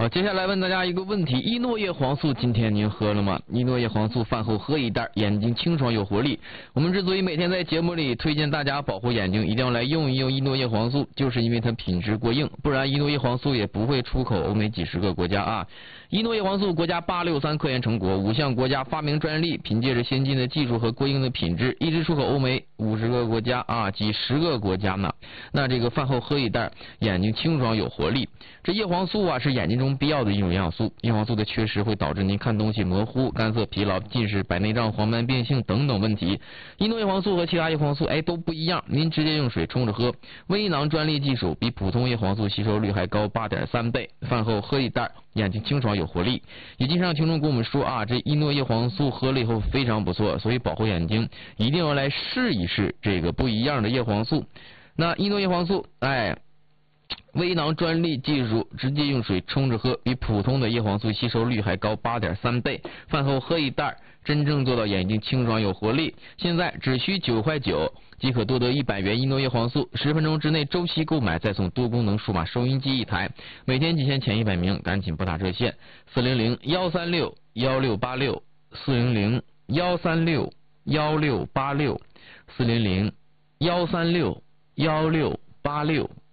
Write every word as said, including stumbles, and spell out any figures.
好，接下来问大家一个问题：依诺叶黄素今天您喝了吗？依诺叶黄素饭后喝一袋，眼睛清爽有活力。我们之所以每天在节目里推荐大家保护眼睛，一定要来用一用依诺叶黄素，就是因为它品质过硬，不然依诺叶黄素也不会出口欧美几十个国家啊。依诺叶黄素国家八六三科研成果，五项国家发明专利，凭借着先进的技术和过硬的品质，一直出口欧美五十个国家啊，几十个国家呢。那这个饭后喝一袋，眼睛清爽有活力。这叶黄素啊是眼睛中必要的一种营养素，叶黄素的缺失会导致您看东西模糊、干涩、疲劳、近视、白内障、黄斑变性等等问题。依诺叶黄素和其他叶黄素哎都不一样，您直接用水冲着喝，微囊专利技术比普通叶黄素吸收率还高 八点三倍，饭后喝一袋，眼睛清爽有活力。也经常听众跟我们说啊，这依诺叶黄素喝了以后非常不错，所以保护眼睛一定要来试一试这个不一样的叶黄素。那依诺叶黄素哎微囊专利技术，直接用水冲着喝，比普通的叶黄素吸收率还高 八点三倍，饭后喝一袋，真正做到眼睛清爽有活力。现在只需九块九即可多得一百元依诺叶黄素，十分钟之内周期购买再送多功能数码收音机一台，每天仅限前一百名，赶紧拨打热线四零零一三六一六八六 四零零一三六一六八六 四零零一三六一六八六。